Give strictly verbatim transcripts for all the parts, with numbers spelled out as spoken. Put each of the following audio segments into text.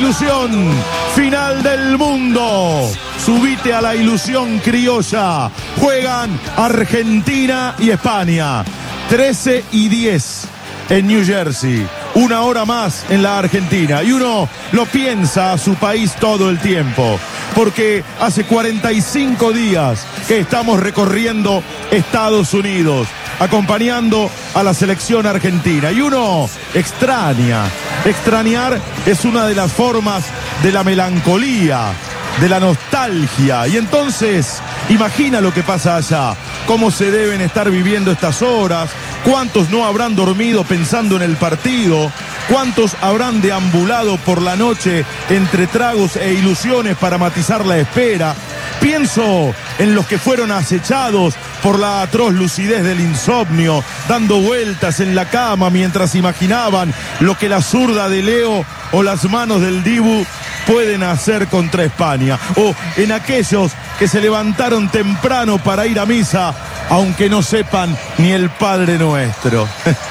ilusión, final del mundo. Subite a la ilusión criolla. Juegan Argentina y España. trece y diez en New Jersey. Una hora más en la Argentina. Y uno lo piensa a su país todo el tiempo. Porque hace cuarenta y cinco días que estamos recorriendo Estados Unidos, acompañando a la selección argentina. Y uno extraña. Extrañar es una de las formas de la melancolía, de la nostalgia. Y entonces, imagina lo que pasa allá, cómo se deben estar viviendo estas horas, cuántos no habrán dormido pensando en el partido, cuántos habrán deambulado por la noche entre tragos e ilusiones para matizar la espera. Pienso en los que fueron acechados por la atroz lucidez del insomnio, dando vueltas en la cama mientras imaginaban lo que la zurda de Leo o las manos del Dibu pueden hacer contra España. O en aquellos que se levantaron temprano para ir a misa, aunque no sepan ni el Padre Nuestro.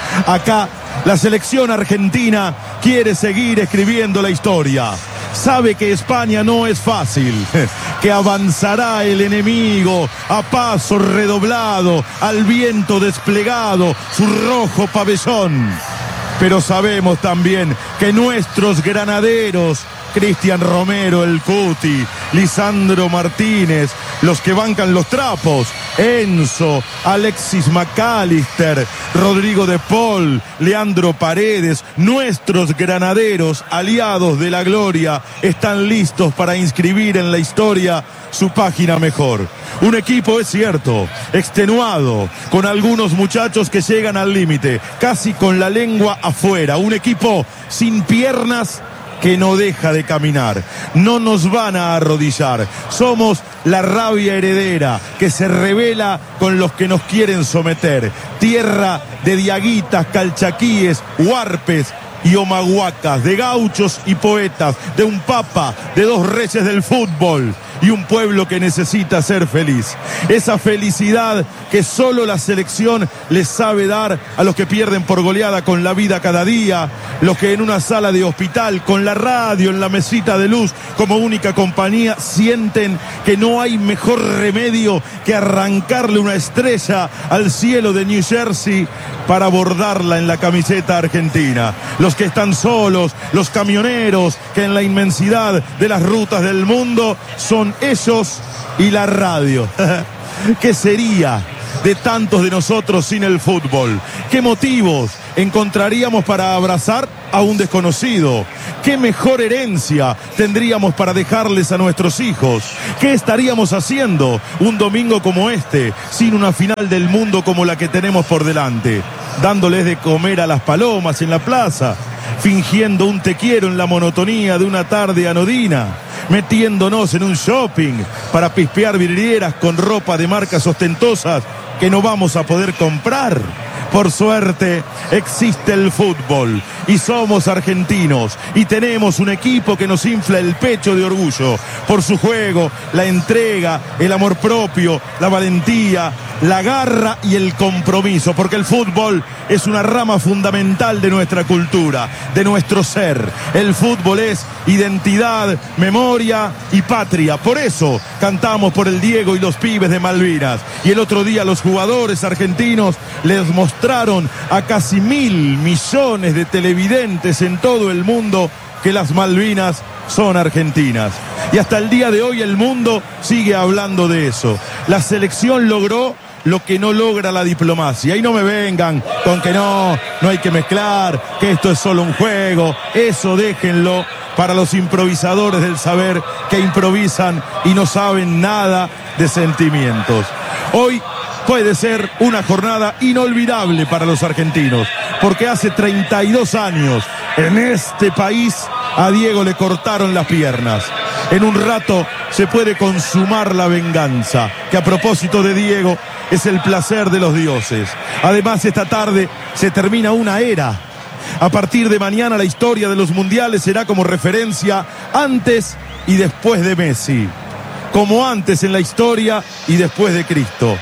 Acá la selección argentina quiere seguir escribiendo la historia. Sabe que España no es fácil, que avanzará el enemigo a paso redoblado, al viento desplegado, su rojo pabellón. Pero sabemos también que nuestros granaderos, Cristian Romero, el Cuti, Lisandro Martínez, los que bancan los trapos, Enzo, Alexis McAllister, Rodrigo de Paul, Leandro Paredes, nuestros granaderos, aliados de la gloria, están listos para inscribir en la historia su página mejor. Un equipo, es cierto, extenuado, con algunos muchachos que llegan al límite, casi con la lengua afuera. Un equipo sin piernas que no deja de caminar. No nos van a arrodillar. Somos la rabia heredera que se revela con los que nos quieren someter. Tierra de diaguitas, calchaquíes, huarpes y omahuacas, de gauchos y poetas, de un papa, de dos reyes del fútbol y un pueblo que necesita ser feliz. Esa felicidad que solo la selección les sabe dar a los que pierden por goleada con la vida cada día, los que en una sala de hospital, con la radio en la mesita de luz como única compañía, sienten que no hay mejor remedio que arrancarle una estrella al cielo de New Jersey para bordarla en la camiseta argentina. Los que están solos, los camioneros que en la inmensidad de las rutas del mundo son ellos y la radio. ¿Qué sería de tantos de nosotros sin el fútbol? ¿Qué motivos encontraríamos para abrazar a un desconocido? ¿Qué mejor herencia tendríamos para dejarles a nuestros hijos? ¿Qué estaríamos haciendo un domingo como este, sin una final del mundo como la que tenemos por delante? Dándoles de comer a las palomas en la plaza, fingiendo un te quiero en la monotonía de una tarde anodina, metiéndonos en un shopping para pispear vidrieras con ropa de marcas ostentosas que no vamos a poder comprar. Por suerte existe el fútbol y somos argentinos y tenemos un equipo que nos infla el pecho de orgullo por su juego, la entrega, el amor propio, la valentía, la garra y el compromiso, porque el fútbol es una rama fundamental de nuestra cultura, de nuestro ser. El fútbol es identidad, memoria y patria. Por eso cantamos por el Diego y los pibes de Malvinas. Y el otro día los jugadores argentinos les mostraron a casi mil millones de televidentes en todo el mundo que las Malvinas son argentinas. Y hasta el día de hoy el mundo sigue hablando de eso. La selección logró lo que no logra la diplomacia. Y no me vengan con que no, no hay que mezclar, que esto es solo un juego. Eso déjenlo para los improvisadores del saber que improvisan y no saben nada de sentimientos. Hoy puede ser una jornada inolvidable para los argentinos, porque hace treinta y dos años en este país a Diego le cortaron las piernas. En un rato se puede consumar la venganza, que a propósito de Diego es el placer de los dioses. Además, esta tarde se termina una era. A partir de mañana la historia de los mundiales será como referencia antes y después de Messi, como antes en la historia y después de Cristo.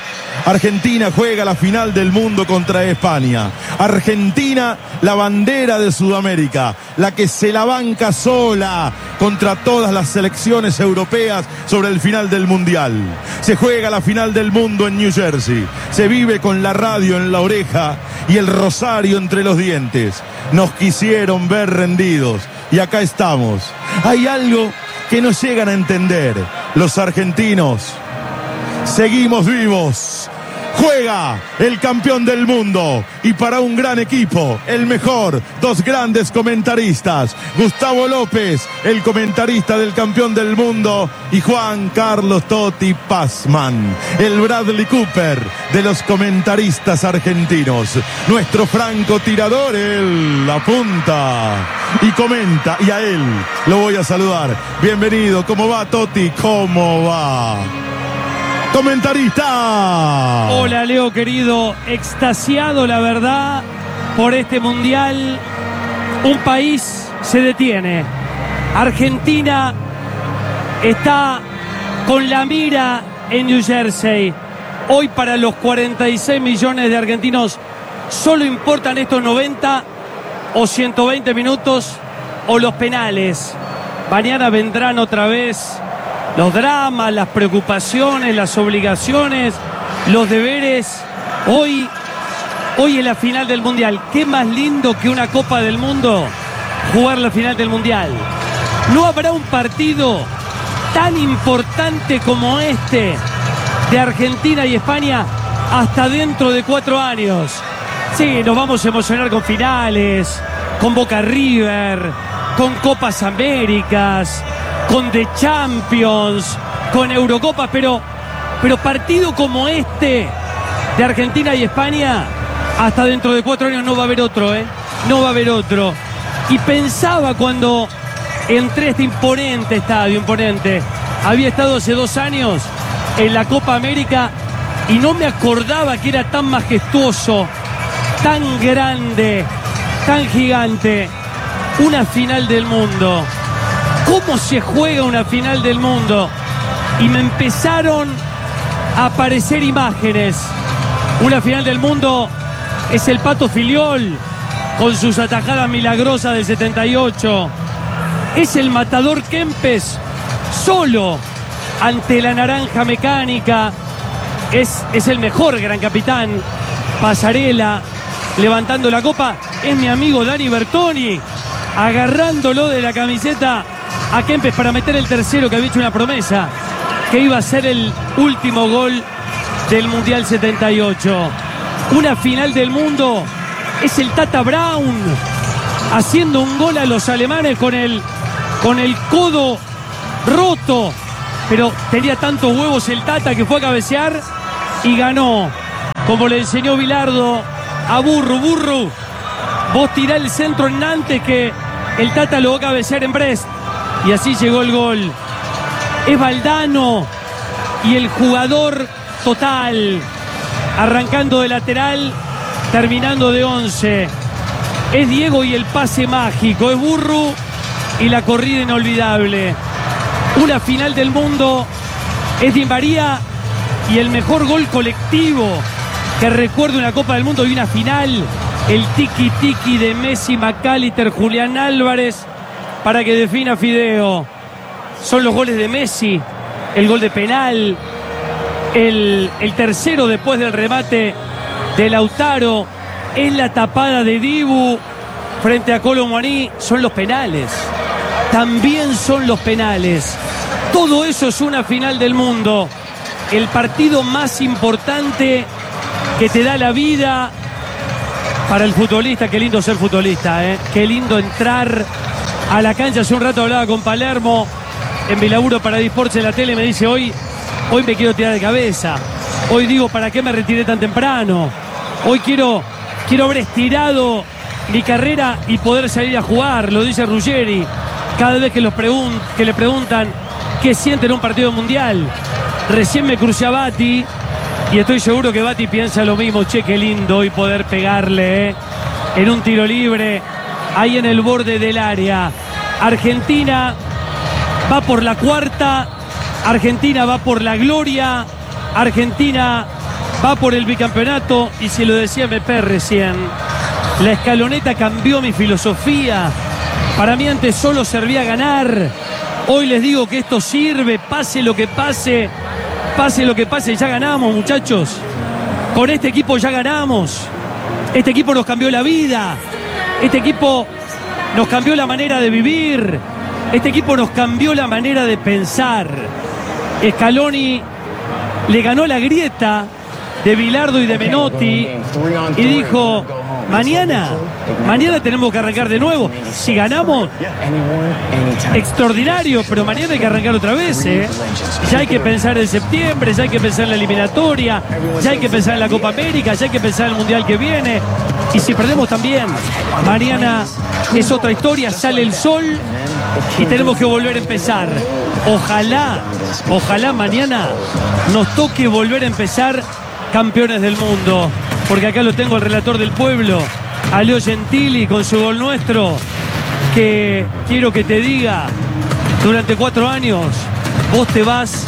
Argentina juega la final del mundo contra España. Argentina, la bandera de Sudamérica, la que se la banca sola contra todas las selecciones europeas sobre el final del mundial. Se juega la final del mundo en New Jersey. Se vive con la radio en la oreja y el rosario entre los dientes. Nos quisieron ver rendidos y acá estamos. Hay algo que no llegan a entender los argentinos. Seguimos vivos. Juega el campeón del mundo y para un gran equipo, el mejor, dos grandes comentaristas, Gustavo López, el comentarista del campeón del mundo, y Juan Carlos Totti Pazman, el Bradley Cooper de los comentaristas argentinos. Nuestro francotirador, él apunta y comenta, y a él lo voy a saludar. Bienvenido, ¿cómo va, Totti? ¿Cómo va? Comentarista. Hola, Leo querido, extasiado la verdad por este mundial. Un país se detiene. Argentina está con la mira en New Jersey. Hoy para los cuarenta y seis millones de argentinos solo importan estos noventa o ciento veinte minutos o los penales. Mañana vendrán otra vez los dramas, las preocupaciones, las obligaciones, los deberes. Hoy, hoy es la final del Mundial. ¿Qué más lindo que una Copa del Mundo? Jugar la final del Mundial. No habrá un partido tan importante como este de Argentina y España hasta dentro de cuatro años. Sí, nos vamos a emocionar con finales, con Boca River, con Copas Américas, con The Champions, con Eurocopas, pero, pero partido como este de Argentina y España, hasta dentro de cuatro años no va a haber otro, ¿eh? No va a haber otro. Y pensaba cuando entré a este imponente estadio, imponente, había estado hace dos años en la Copa América y no me acordaba que era tan majestuoso, tan grande, tan gigante, una final del mundo. ¿Cómo se juega una final del mundo? Y me empezaron a aparecer imágenes. Una final del mundo es el Pato Filiol con sus atajadas milagrosas del setenta y ocho. Es el Matador Kempes solo ante la Naranja Mecánica. Es, es el mejor gran capitán, Pasarela, levantando la copa. Es mi amigo Dani Bertoni, agarrándolo de la camiseta a Kempes para meter el tercero, que había hecho una promesa, que iba a ser el último gol del Mundial setenta y ocho. Una final del mundo es el Tata Brown haciendo un gol a los alemanes con el, con el codo roto, pero tenía tantos huevos el Tata que fue a cabecear y ganó, como le enseñó Bilardo a Burru. Burru, vos tirá el centro en Nantes que el Tata lo va a cabecear en Brest. Y así llegó el gol. Es Valdano y el jugador total, arrancando de lateral, terminando de once. Es Diego y el pase mágico. Es Burru y la corrida inolvidable. Una final del mundo es Di María y el mejor gol colectivo que recuerdo una Copa del Mundo y una final. El tiki-tiki de Messi, McAllister, Julián Álvarez, para que defina Fideo. Son los goles de Messi, el gol de penal, el, el tercero después del remate de Lautaro, es la tapada de Dibu frente a Kolo Muani. Son los penales, también son los penales. Todo eso es una final del mundo, el partido más importante que te da la vida para el futbolista. Qué lindo ser futbolista, ¿eh? Qué lindo entrar a la cancha. Hace un rato hablaba con Palermo en mi laburo para Disports en la tele. Me dice, hoy, hoy me quiero tirar de cabeza. Hoy digo, ¿para qué me retiré tan temprano? Hoy quiero, quiero haber estirado mi carrera y poder salir a jugar. Lo dice Ruggeri cada vez que, los pregun- que le preguntan qué siente en un partido mundial. Recién me crucé a Bati y estoy seguro que Bati piensa lo mismo. Che, qué lindo hoy poder pegarle, ¿eh? En un tiro libre, ahí en el borde del área. Argentina va por la cuarta, Argentina va por la gloria, Argentina va por el bicampeonato y si lo decía Mepé recién, la escaloneta cambió mi filosofía. Para mí antes solo servía ganar. Hoy les digo que esto sirve, pase lo que pase, pase lo que pase, ya ganamos, muchachos. Con este equipo ya ganamos. Este equipo nos cambió la vida. Este equipo nos cambió la manera de vivir. Este equipo nos cambió la manera de pensar. Scaloni le ganó la grieta de Bilardo y de Menotti y dijo, mañana, mañana tenemos que arrancar de nuevo. Si ganamos, extraordinario, pero mañana hay que arrancar otra vez, ¿eh? Ya hay que pensar en septiembre, ya hay que pensar en la eliminatoria, ya hay que pensar en la Copa América, ya hay que pensar en el Mundial que viene. Y si perdemos también, mañana es otra historia, sale el sol y tenemos que volver a empezar. Ojalá, ojalá mañana nos toque volver a empezar campeones del mundo, porque acá lo tengo el relator del pueblo, a Leo Gentili con su gol nuestro, que quiero que te diga, durante cuatro años vos te vas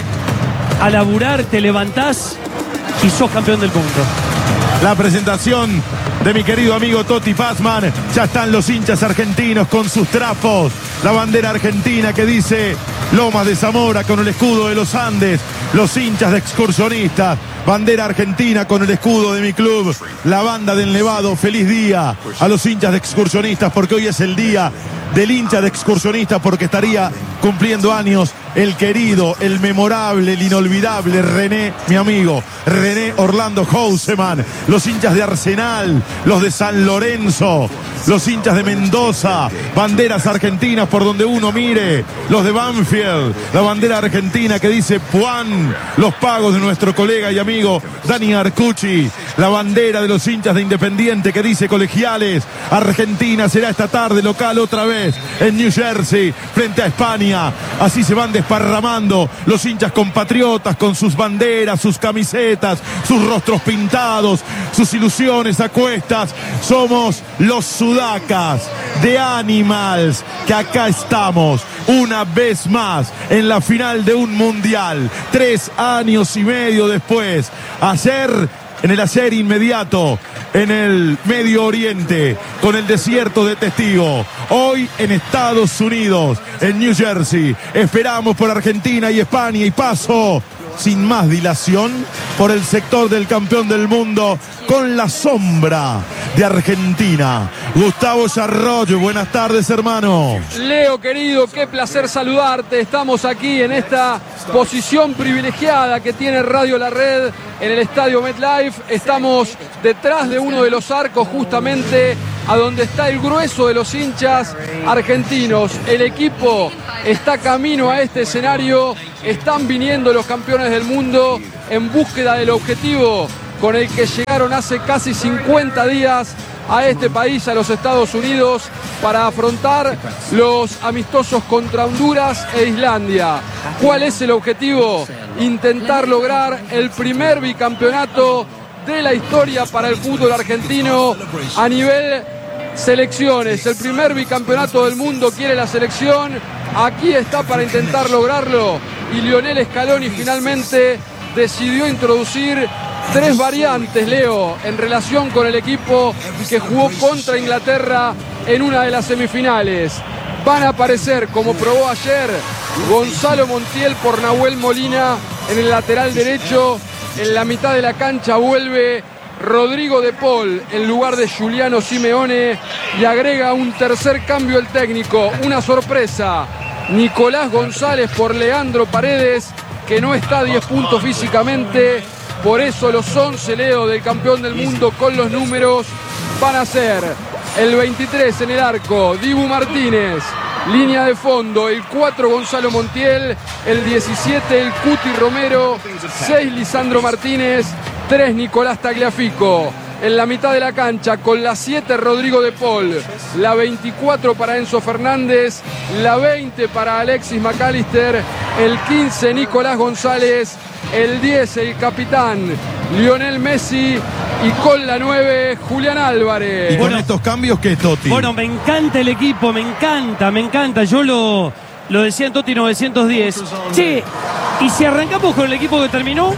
a laburar, te levantás y sos campeón del mundo. La presentación de mi querido amigo Totti Pazman. Ya están los hinchas argentinos con sus trapos. La bandera argentina que dice Lomas de Zamora con el escudo de los Andes. Los hinchas de Excursionistas. Bandera argentina con el escudo de mi club. La banda del Nevado. Feliz día a los hinchas de Excursionistas, porque hoy es el día del hincha de Excursionistas, porque estaría cumpliendo años el querido, el memorable, el inolvidable René, mi amigo, René Orlando Houseman. Los hinchas de Arsenal, los de San Lorenzo, los hinchas de Mendoza, banderas argentinas por donde uno mire, los de Banfield, la bandera argentina que dice Puan, los pagos de nuestro colega y amigo Dani Arcucci, la bandera de los hinchas de Independiente que dice Colegiales. Argentina será esta tarde local otra vez en New Jersey frente a España. Así se van desparramando los hinchas compatriotas con sus banderas, sus camisetas, sus rostros pintados, sus ilusiones a cuestas. Somos los sudacas de Animals, que acá estamos una vez más en la final de un mundial, tres años y medio después. Ayer, en el ayer inmediato, en el Medio Oriente, con el desierto de testigo. Hoy en Estados Unidos, en New Jersey. Esperamos por Argentina y España y paso, sin más dilación, por el sector del campeón del mundo, con la sombra de Argentina. Gustavo Yarroyo, buenas tardes, hermano. Leo, querido, qué placer saludarte. Estamos aquí en esta posición privilegiada que tiene Radio La Red en el estadio MetLife. Estamos detrás de uno de los arcos, justamente a donde está el grueso de los hinchas argentinos. El equipo está camino a este escenario. Están viniendo los campeones del mundo en búsqueda del objetivo con el que llegaron hace casi cincuenta días a este país, a los Estados Unidos, para afrontar los amistosos contra Honduras e Islandia. ¿Cuál es el objetivo? Intentar lograr el primer bicampeonato de la historia para el fútbol argentino a nivel selecciones. El primer bicampeonato del mundo quiere la selección. Aquí está para intentar lograrlo. Y Lionel Scaloni finalmente decidió introducir tres variantes, Leo, en relación con el equipo que jugó contra Inglaterra en una de las semifinales. Van a aparecer, como probó ayer, Gonzalo Montiel por Nahuel Molina en el lateral derecho. En la mitad de la cancha vuelve Rodrigo de Paul en lugar de Giuliano Simeone, y agrega un tercer cambio el técnico. Una sorpresa, Nicolás González por Leandro Paredes, que no está a diez puntos físicamente. Por eso los once, Leo, del campeón del mundo con los números van a ser el veintitrés en el arco, Dibu Martínez. Línea de fondo, el cuatro Gonzalo Montiel, el diecisiete el Cuti Romero, seis Lisandro Martínez, tres Nicolás Tagliafico. En la mitad de la cancha con la siete Rodrigo de Paul, la veinticuatro para Enzo Fernández, la veinte para Alexis McAllister, el quince Nicolás González, el diez el capitán Lionel Messi y con la nueve Julián Álvarez. Y con bueno, estos cambios, ¿qué, Totti? Bueno, me encanta el equipo, me encanta, me encanta. Yo lo, lo decía en Totti novecientos diez. Che, ¿y si arrancamos con el equipo que terminó?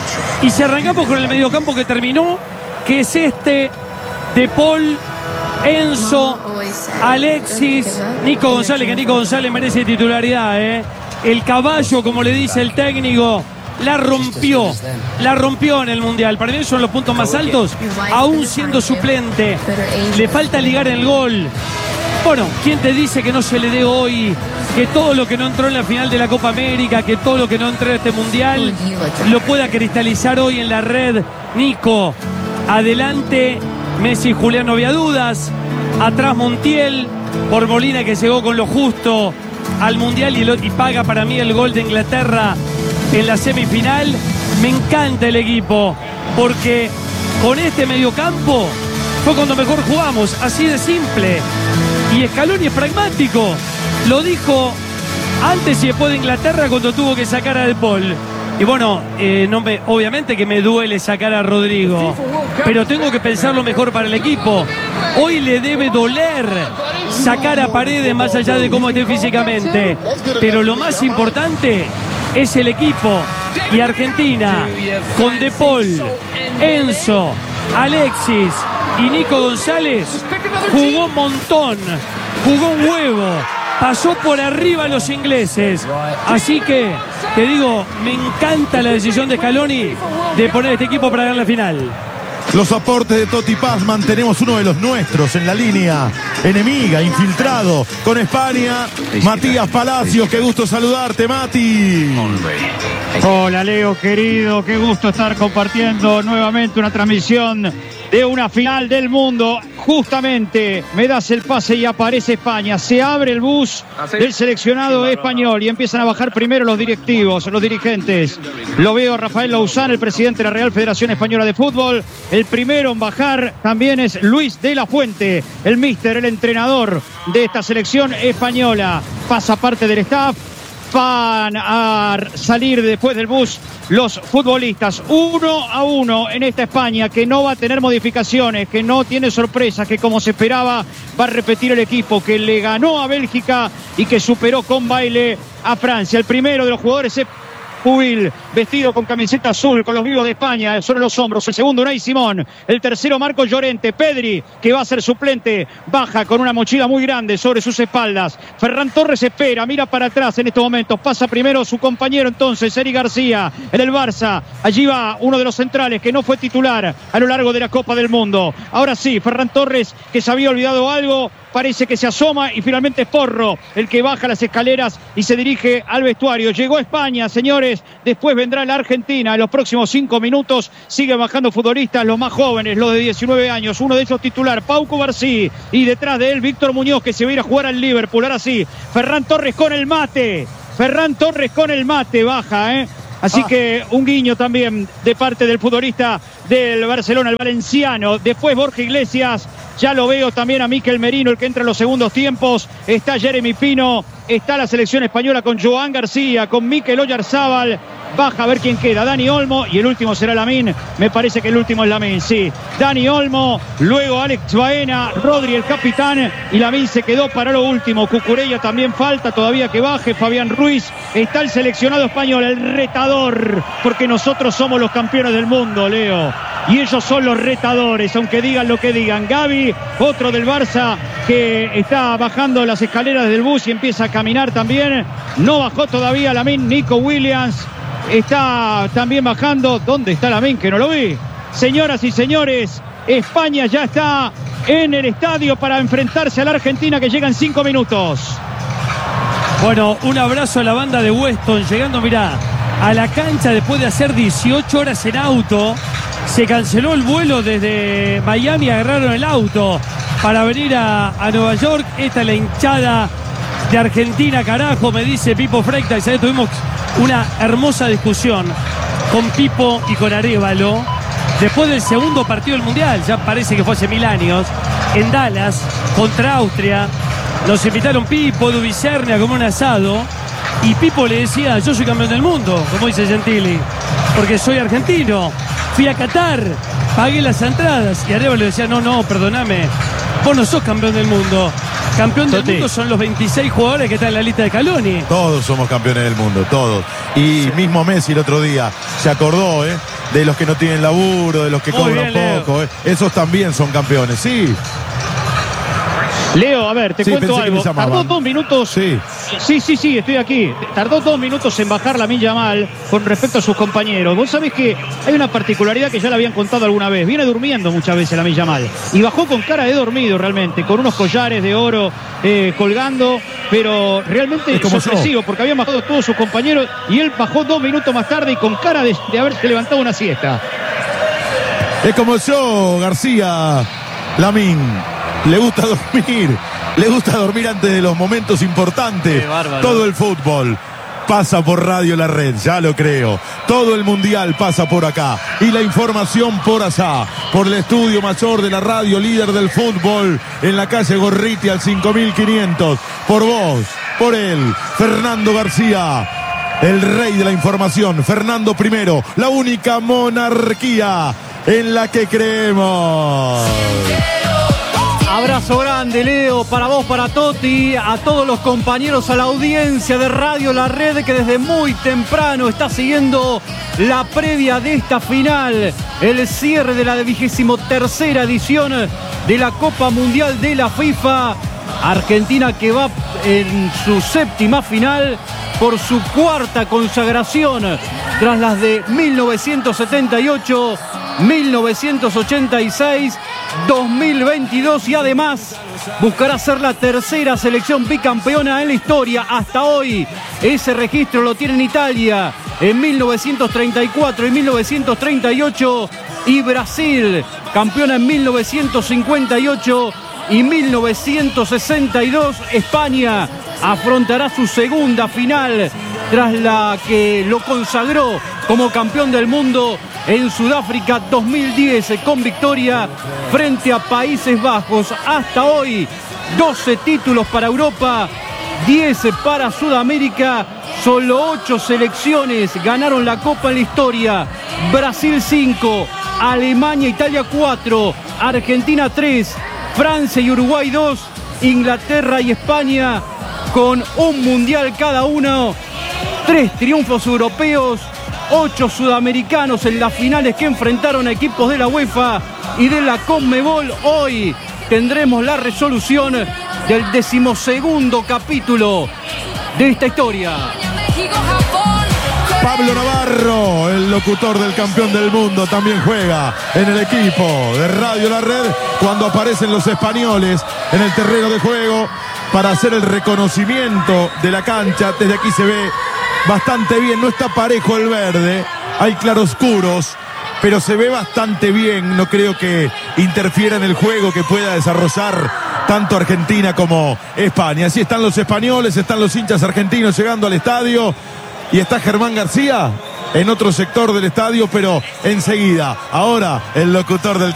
Y si arrancamos con el mediocampo que terminó, que es este: De Paul, Enzo, Alexis, Nico González, que Nico González merece titularidad, ¿eh? El caballo, como le dice el técnico, la rompió, la rompió en el Mundial. Para mí son los puntos más altos, aún siendo suplente. Le falta ligar el gol. Bueno, ¿quién te dice que no se le dé hoy? Que todo lo que no entró en la final de la Copa América, que todo lo que no entró en este Mundial, lo pueda cristalizar hoy en la red. Nico, adelante Messi y Julián, no había dudas. Atrás Montiel, por Molina, que llegó con lo justo al Mundial y, el, y paga para mí el gol de Inglaterra en la semifinal. Me encanta el equipo, porque con este mediocampo fue cuando mejor jugamos, así de simple. Y Scaloni es pragmático, lo dijo antes y después de Inglaterra cuando tuvo que sacar a De Paul. Y bueno, eh, no me, obviamente que me duele sacar a Rodrigo, pero tengo que pensar lo mejor para el equipo. Hoy le debe doler sacar a Paredes, más allá de cómo esté físicamente, pero lo más importante es el equipo. Y Argentina, con De Paul, Enzo, Alexis y Nico González, jugó un montón, jugó un huevo, pasó por arriba a los ingleses. Así que, te digo, me encanta la decisión de Scaloni de poner este equipo para ganar la final. Los aportes de Totti Pazman, tenemos uno de los nuestros en la línea enemiga, infiltrado con España, Matías Palacios. Qué gusto saludarte, Mati. Hola, Leo, querido, qué gusto estar compartiendo nuevamente una transmisión de una final del mundo. Justamente me das el pase y aparece España. Se abre el bus del seleccionado español y empiezan a bajar primero los directivos, los dirigentes. Lo veo a Rafael Lauzán, el presidente de la Real Federación Española de Fútbol. El primero en bajar también es Luis de la Fuente, el míster, el entrenador de esta selección española. Pasa parte del staff. Van a salir después del bus los futbolistas, uno a uno en esta España que no va a tener modificaciones, que no tiene sorpresas, que como se esperaba va a repetir el equipo, que le ganó a Bélgica y que superó con baile a Francia. El primero de los jugadores es Pubil, vestido con camiseta azul, con los vivos de España sobre los hombros. El segundo, Unai Simón. El tercero, Marcos Llorente. Pedri, que va a ser suplente, baja con una mochila muy grande sobre sus espaldas. Ferran Torres espera, mira para atrás en estos momentos. Pasa primero su compañero entonces, Eric García, en el Barça. Allí va uno de los centrales que no fue titular a lo largo de la Copa del Mundo. Ahora sí, Ferran Torres, que se había olvidado algo, parece que se asoma y finalmente es Porro el que baja las escaleras y se dirige al vestuario. Llegó España, señores. Después vendrá la Argentina. En los próximos cinco minutos siguen bajando futbolistas, los más jóvenes, los de diecinueve años. Uno de ellos titular, Pau Cubarsí. Y detrás de él, Víctor Muñoz, que se va a ir a jugar al Liverpool. Ahora sí, Ferran Torres con el mate. Ferran Torres con el mate, baja, ¿eh? Así ah. que un guiño también de parte del futbolista del Barcelona, el valenciano. Después Borja Iglesias. Ya lo veo también a Mikel Merino, el que entra en los segundos tiempos. Está Jeremy Pino. Está la selección española con Joan García, con Mikel Oyarzábal. Baja a ver quién queda. Dani Olmo y el último será Lamine. Me parece que el último es Lamine, sí. Dani Olmo, luego Alex Baena, Rodri el capitán y Lamine se quedó para lo último. Cucurella también falta todavía que baje. Fabián Ruiz. Está el seleccionado español, el retador, porque nosotros somos los campeones del mundo, Leo. Y ellos son los retadores, aunque digan lo que digan. Gavi, otro del Barça que está bajando las escaleras del bus y empieza a caminar también. No bajó todavía Lamine. Nico Williams está también bajando. ¿Dónde está Lamine? Que no lo vi. Señoras y señores, España ya está en el estadio para enfrentarse a la Argentina, que llega en cinco minutos. Bueno, un abrazo a la banda de Weston, llegando, mirá, a la cancha después de hacer dieciocho horas en auto. Se canceló el vuelo desde Miami, agarraron el auto para venir a, a Nueva York. Esta es la hinchada de Argentina, carajo, me dice Pipo Freitas. Y tuvimos una hermosa discusión con Pipo y con Arévalo después del segundo partido del Mundial, ya parece que fue hace mil años, en Dallas, contra Austria. Nos invitaron Pipo, Dubicernia, como un asado. Y Pipo le decía, yo soy campeón del mundo, como dice Gentili, porque soy argentino. Fui a Qatar, pagué las entradas. Y Arévalo le decía, no, no, perdóname, vos no sos campeón del mundo. Campeón del Toti. mundo son los veintiséis jugadores que están en la lista de Scaloni. Todos somos campeones del mundo, todos. Y mismo Messi el otro día se acordó, ¿eh? De los que no tienen laburo, de los que Muy cobran bien, poco, ¿eh? Esos también son campeones, sí. Leo, a ver, te Sí, cuento pensé que me algo. llamaban. Tardó dos minutos. Sí. Sí, sí, sí, estoy aquí. Tardó dos minutos en bajar Lamine Yamal con respecto a sus compañeros. Vos sabés que hay una particularidad que ya la habían contado alguna vez. Viene durmiendo muchas veces Lamine Yamal. Y bajó con cara de dormido realmente, con unos collares de oro eh, colgando. Pero realmente Es como sorpresivo, yo. porque habían bajado todos sus compañeros y él bajó dos minutos más tarde y con cara de, de haberse levantado una siesta. Es como yo, García, Lamín. Le gusta dormir. Le gusta dormir antes de los momentos importantes. Qué bárbaro. Todo el fútbol pasa por Radio La Red, ya lo creo. Todo el mundial pasa por acá. Y la información por allá. Por el estudio mayor de la radio, líder del fútbol, en la calle Gorriti al cinco mil quinientos. Por vos, por él, Fernando García. El rey de la información, Fernando primero, la única monarquía en la que creemos. Abrazo grande, Leo, para vos, para Toti, a todos los compañeros, a la audiencia de Radio La Red que desde muy temprano está siguiendo la previa de esta final, el cierre de la vigésimo tercera edición de la Copa Mundial de la FIFA. Argentina que va en su séptima final por su cuarta consagración tras las de mil novecientos setenta y ocho, mil novecientos ochenta y seis, dos mil veintidós y además buscará ser la tercera selección bicampeona en la historia hasta hoy. Ese registro lo tiene en Italia en mil novecientos treinta y cuatro y mil novecientos treinta y ocho y Brasil, campeona en mil novecientos cincuenta y ocho y mil novecientos sesenta y dos. España afrontará su segunda final tras la que lo consagró como campeón del mundo en Sudáfrica dos mil diez con victoria frente a Países Bajos. Hasta hoy doce títulos para Europa, diez para Sudamérica. Solo ocho selecciones ganaron la Copa en la historia. Brasil cinco, Alemania, Italia cuatro, Argentina tres, Francia y Uruguay dos, Inglaterra y España con un mundial cada uno, tres triunfos europeos, ocho sudamericanos en las finales que enfrentaron a equipos de la UEFA y de la Conmebol. Hoy tendremos la resolución del decimosegundo capítulo de esta historia. Pablo Navarro, el locutor del campeón del mundo, también juega en el equipo de Radio La Red cuando aparecen los españoles en el terreno de juego para hacer el reconocimiento de la cancha. Desde aquí se ve bastante bien, no está parejo el verde, hay claroscuros, pero se ve bastante bien. No creo que interfiera en el juego que pueda desarrollar tanto Argentina como España. Así están los españoles, están los hinchas argentinos llegando al estadio y está Germán García en otro sector del estadio, pero enseguida, ahora el locutor del